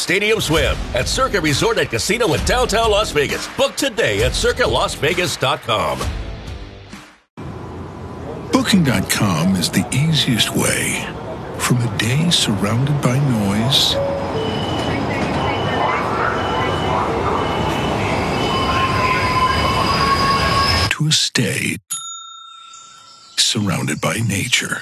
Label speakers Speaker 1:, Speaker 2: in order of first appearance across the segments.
Speaker 1: Stadium Swim at Circa Resort and Casino in downtown Las Vegas. Book today at circalasvegas.com.
Speaker 2: Booking.com is the easiest way from a day surrounded by noise to a stay surrounded by nature.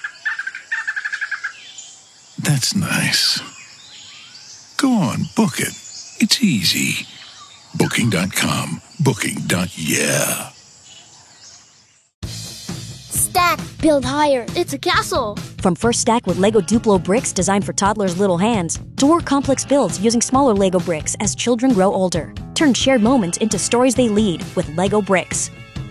Speaker 2: That's nice. Go on, book it. It's easy. Booking.com. Booking.yeah.
Speaker 3: Stack, build higher. It's a castle.
Speaker 4: From First Stack with Lego Duplo bricks designed for toddlers' little hands, to more complex builds using smaller Lego bricks as children grow older. Turn shared moments into stories they lead with Lego bricks.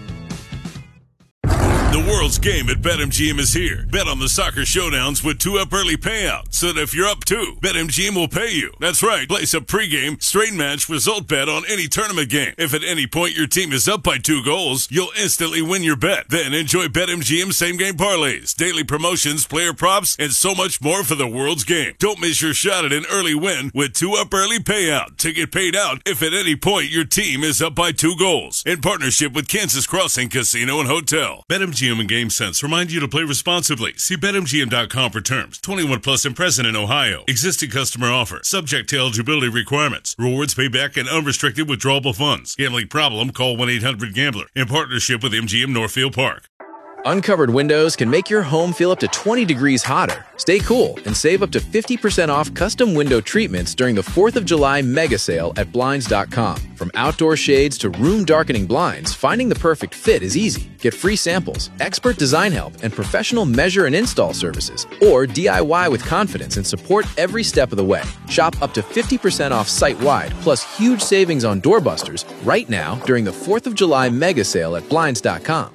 Speaker 5: The world's game at BetMGM is here. Bet on the soccer showdowns with 2-up early payout. So that if you're up 2, BetMGM will pay you. That's right. Place a pregame, straight match result bet on any tournament game. If at any point your team is up by 2 goals, you'll instantly win your bet. Then enjoy BetMGM same-game parlays, daily promotions, player props, and so much more for the world's game. Don't miss your shot at an early win with 2-up early payout to get paid out if at any point your team is up by 2 goals. In partnership with Kansas Crossing Casino and Hotel. BetMGM and GameSense remind you to play responsibly. See BetMGM.com for terms. 21 plus and present in Ohio. Existing customer offer. Subject to eligibility requirements. Rewards payback and unrestricted withdrawable funds. Gambling problem? Call 1-800-GAMBLER. In partnership with MGM Northfield Park.
Speaker 6: Uncovered windows can make your home feel up to 20 degrees hotter. Stay cool and save up to 50% off custom window treatments during the 4th of July mega sale at Blinds.com. From outdoor shades to room darkening blinds, finding the perfect fit is easy. Get free samples, expert design help, and professional measure and install services. Or DIY with confidence and support every step of the way. Shop up to 50% off site-wide, plus huge savings on doorbusters right now during the 4th of July mega sale at Blinds.com.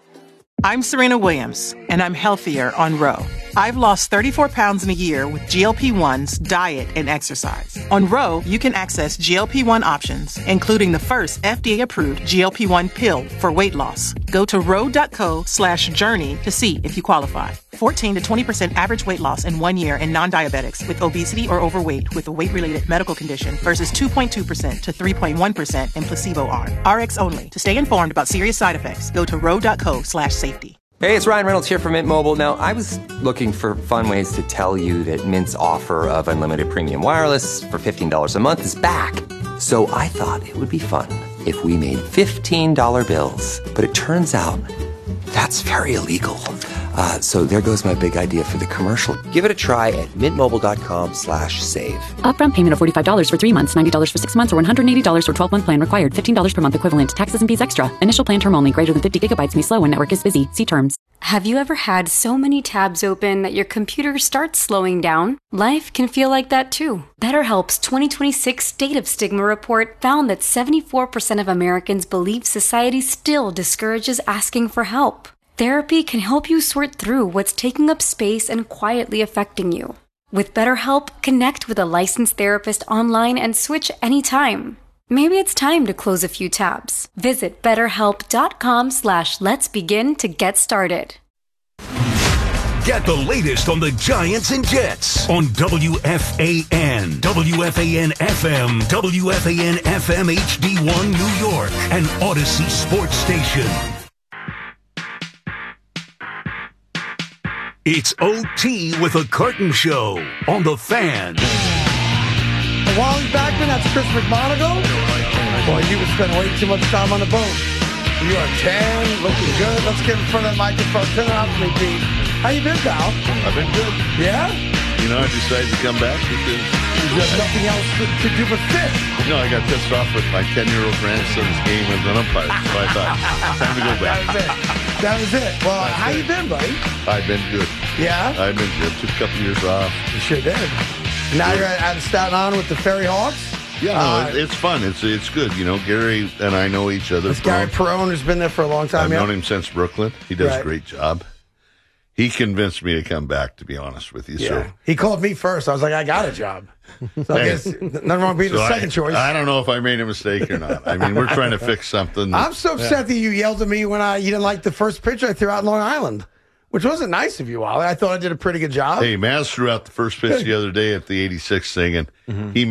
Speaker 7: I'm Serena Williams, and I'm healthier on Ro. I've lost 34 pounds in a year with GLP-1s, diet, and exercise. On Ro, you can access GLP-1 options, including the first FDA-approved GLP-1 pill for weight loss. Go to ro.co/journey to see if you qualify. 14 to 20% average weight loss in 1 year in non-diabetics with obesity or overweight with a weight-related medical condition versus 2.2% to 3.1% in placebo arm. RX only. To stay informed about serious side effects, go to ro.co/safety.
Speaker 8: Hey, it's Ryan Reynolds here from Mint Mobile. Now, I was looking for fun ways to tell you that Mint's offer of unlimited premium wireless for $15 a month is back. So I thought it would be fun if we made $15 bills. But it turns out that's very illegal. So there goes my big idea for the commercial. Give it a try at mintmobile.com/save.
Speaker 9: Upfront payment of $45 for 3 months, $90 for 6 months, or $180 for 12-month plan required. $15 per month equivalent. Taxes and fees extra. Initial plan term only. Greater than 50 gigabytes may slow when network is busy. See terms.
Speaker 10: Have you ever had so many tabs open that your computer starts slowing down? Life can feel like that too. BetterHelp's 2026 State of Stigma report found that 74% of Americans believe society still discourages asking for help. Therapy can help you sort through what's taking up space and quietly affecting you. With BetterHelp, connect with a licensed therapist online and switch anytime. Maybe it's time to close a few tabs. Visit BetterHelp.com/let'sbegin to get started.
Speaker 11: Get the latest on the Giants and Jets on WFAN, WFAN FM, WFAN FM HD1 New York, and Odyssey Sports Station. It's OT with a Curtain Show on The Fan.
Speaker 12: Wally Backman, that's Chris McMonagle. Boy, you would spend way too much time on the boat. You are tan, looking good. Let's get in front of that microphone. Turn it off to me, Pete. How you been, pal?
Speaker 13: I've been good.
Speaker 12: Yeah?
Speaker 13: You know, I decided to come back because
Speaker 12: there's nothing else to do but fish.
Speaker 13: You know, I got pissed off with my 10-year-old grandson's game as an umpire, so I thought, time to go back.
Speaker 12: That was it. Well, how you been, buddy?
Speaker 13: I've been good.
Speaker 12: Yeah?
Speaker 13: I've been good. Took a couple years off.
Speaker 12: You sure did. And now you're at Staten Island with the Ferry Hawks?
Speaker 13: Yeah, it's fun. It's good. You know, Gary and I know each other.
Speaker 12: This Gary Perone has been there for a long time.
Speaker 13: I've known him since Brooklyn. He does a great job. He convinced me to come back, to be honest with you.
Speaker 12: Yeah.
Speaker 13: So
Speaker 12: he called me first. I was like, I got a job. So I guess nothing wrong being the second choice.
Speaker 13: I don't know if I made a mistake or not. I mean, we're trying to fix something.
Speaker 12: I'm so upset that you yelled at me when you didn't like the first pitch I threw out in Long Island, which wasn't nice of you, Wally. I thought I did a pretty good job.
Speaker 13: Hey, Maz threw out the first pitch the other day at the 86th thing, and he